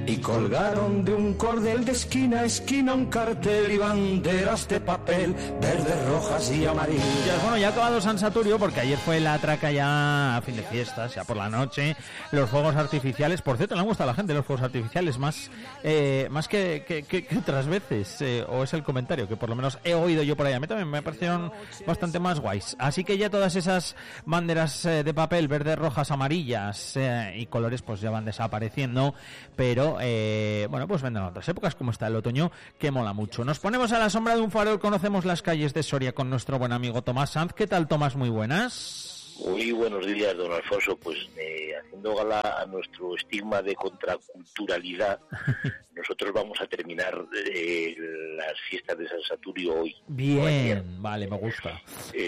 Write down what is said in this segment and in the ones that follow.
y colgaron de un cordel de esquina a esquina un cartel y banderas de papel, verdes, rojas y amarillas. Bueno, ya ha acabado San Saturio, porque ayer fue la atraca ya a fin de fiestas, ya por la noche, los fuegos artificiales. Por cierto, le han gustado a la gente los fuegos artificiales más que otras veces, o es el comentario que por lo menos he oído yo por ahí. A mí también me parecieron bastante más guays. Así que ya todas esas banderas de papel, verdes, rojas, amarillas y colores, pues ya van desapareciendo, pero bueno, pues vendrán otras épocas, como está el otoño, que mola mucho. Nos ponemos a la sombra de un farol, conocemos las calles de Soria con nuestro buen amigo Tomás Sanz. ¿Qué tal, Tomás? Muy buenas. Muy buenos días, don Alfonso. Pues haciendo gala a nuestro estigma de contraculturalidad, nosotros vamos a terminar las fiestas de San Saturio hoy. Bien, vale, me gusta.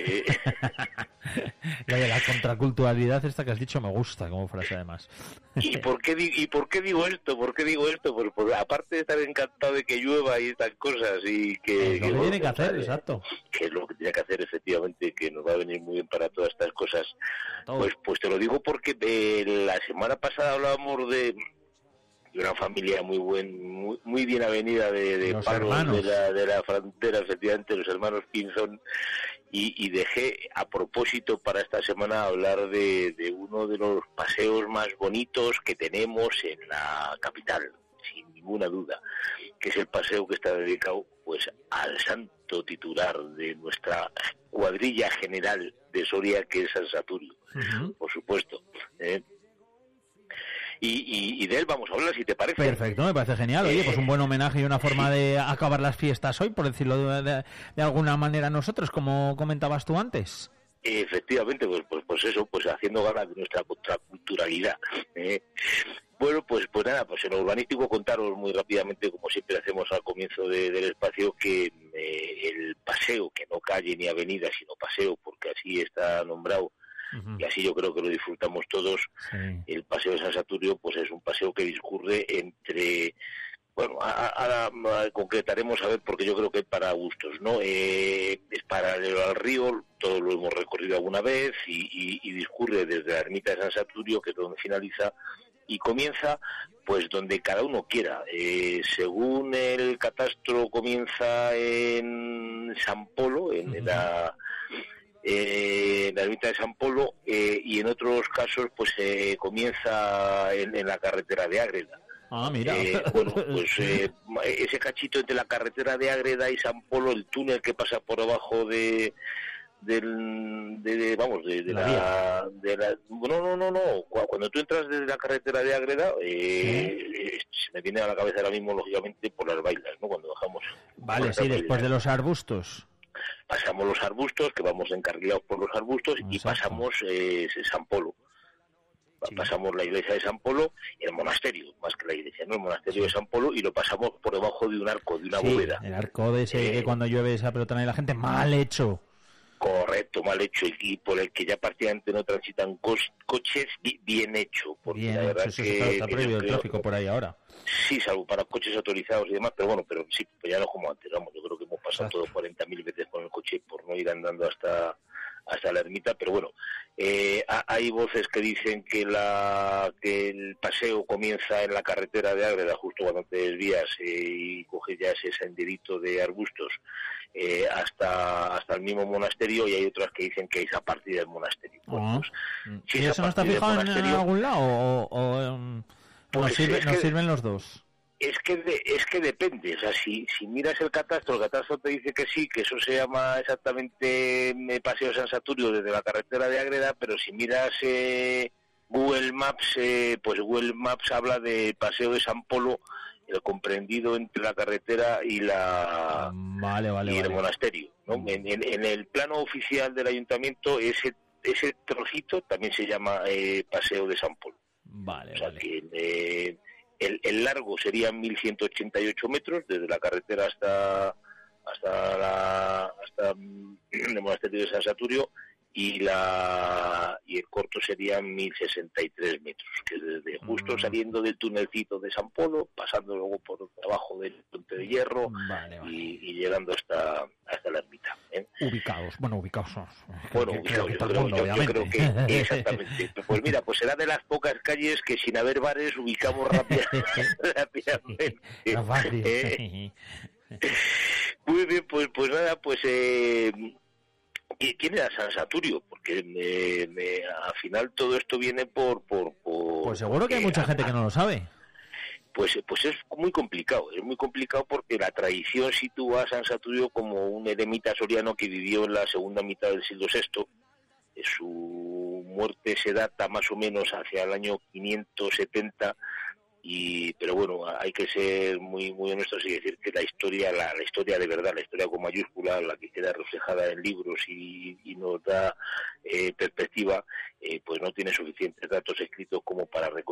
La contraculturalidad esta que has dicho me gusta como frase, además. ¿Y por qué digo esto? Pues aparte de estar encantado de que llueva y estas cosas y que... Es lo que tiene que hacer, exacto. Que es lo que tiene que hacer, efectivamente, que nos va a venir muy bien para todas estas cosas. Pues te lo digo porque la semana pasada hablábamos de una familia muy bien avenida de Parros de la frontera, efectivamente, los hermanos Pinzón, y dejé a propósito para esta semana hablar de uno de los paseos más bonitos que tenemos en la capital, sin ninguna duda, que es el paseo que está dedicado pues al santo titular de nuestra cuadrilla general de Soria, que es San Saturio, por supuesto. Y de él vamos a hablar, si te parece. Perfecto, me parece genial. Oye, pues un buen homenaje y una forma de acabar las fiestas hoy, por decirlo de alguna manera nosotros, como comentabas tú antes. Efectivamente, pues eso, pues haciendo gala de nuestra contraculturalidad. Bueno, pues nada, pues en lo urbanístico contaros muy rápidamente, como siempre hacemos al comienzo del espacio, que el paseo, que no calle ni avenida, sino paseo, porque así está nombrado, y así yo creo que lo disfrutamos todos. Sí. El paseo de San Saturio pues es un paseo que discurre entre, bueno, ahora concretaremos a ver, porque yo creo que es para gustos, ¿no? Es paralelo al río, todos lo hemos recorrido alguna vez, y discurre desde la ermita de San Saturio, que es donde finaliza, y comienza pues donde cada uno quiera. Según el catastro comienza en San Polo, en la ermita de San Polo, y en otros casos pues comienza en la carretera de Ágreda. Ah, mira. Bueno, pues ese cachito entre la carretera de Ágreda y San Polo, el túnel que pasa por abajo no, cuando tú entras desde la carretera de Ágreda, se me viene a la cabeza ahora mismo, lógicamente, por las bailas, ¿no? Cuando bajamos. Vale, sí, después de los arbustos. Pasamos los arbustos, que vamos encarrilados por los arbustos. Exacto. Y pasamos San Polo. Sí. Pasamos la iglesia de San Polo, el monasterio, más que la iglesia, ¿no? El monasterio de San Polo, y lo pasamos por debajo de un arco, de una bóveda. El arco de ese que cuando llueve esa pelotona y la gente, mal hecho. Correcto, mal hecho, y por el que ya prácticamente no transitan coches, bien hecho, porque bien, la verdad eso que está prohibido el tráfico por ahí ahora. Sí, salvo para coches autorizados y demás, pero bueno, pero sí, pues ya no como antes, vamos, yo creo que hemos pasado todo 40.000 veces con el coche por no ir andando hasta la ermita, pero bueno, hay voces que dicen que el paseo comienza en la carretera de Ágreda, justo cuando te desvías y coges ya ese senderito de arbustos hasta el mismo monasterio, y hay otras que dicen que es a partir del monasterio. Bueno, pues, ¿y eso no está fijado en algún lado o nos sirven los dos? Es que depende, o sea, si miras el catastro te dice que sí, que eso se llama exactamente Paseo San Saturio desde la carretera de Ágreda, pero si miras Google Maps, pues Google Maps habla de Paseo de San Polo, el comprendido entre la carretera y el monasterio, ¿no? En el plano oficial del ayuntamiento, ese trocito también se llama Paseo de San Polo. Vale, o sea, que el largo serían 1.188 metros desde la carretera hasta el monasterio de San Saturio, y el corto serían 1063 metros, que desde justo saliendo del tunelcito de San Polo, pasando luego por debajo del Puente de Hierro, Vale. y llegando hasta la ermita. Ubicados. Yo creo que exactamente. Pues mira, pues será de las pocas calles que sin haber bares ubicamos rápidamente. Muy bien, pues nada, pues ¿quién era San Saturio? Porque al final todo esto viene por pues seguro que hay mucha gente que no lo sabe. Pues es muy complicado porque la tradición sitúa a San Saturio como un eremita soriano que vivió en la segunda mitad del siglo VI. Su muerte se data más o menos hacia el año 570, pero bueno, hay que ser muy muy honestos y decir que la historia de verdad, la historia con mayúscula, la que queda reflejada en libros y nos da perspectiva, pues no tiene suficientes datos escritos como para